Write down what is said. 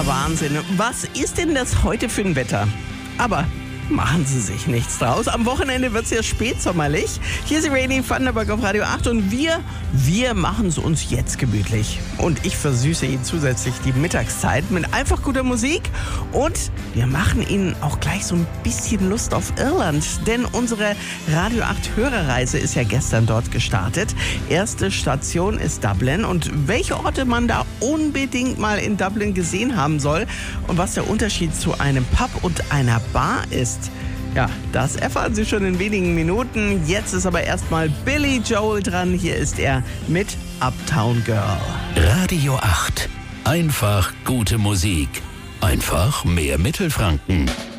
Ja, Wahnsinn. Was ist denn das heute für ein Wetter? Aber machen Sie sich nichts draus. Am Wochenende wird es ja spätsommerlich. Hier ist Rainy Thunderberg auf Radio 8 und wir machen es uns jetzt gemütlich. Und ich versüße Ihnen zusätzlich die Mittagszeit mit einfach guter Musik. Und wir machen Ihnen auch gleich so ein bisschen Lust auf Irland. Denn unsere Radio 8 Hörerreise ist ja gestern dort gestartet. Erste Station ist Dublin. Und welche Orte man da unbedingt mal in Dublin gesehen haben soll und was der Unterschied zu einem Pub und einer Bar ist, ja, das erfahren Sie schon in wenigen Minuten. Jetzt ist aber erstmal Billy Joel dran. Hier ist er mit Uptown Girl. Radio 8. Einfach gute Musik. Einfach mehr Mittelfranken.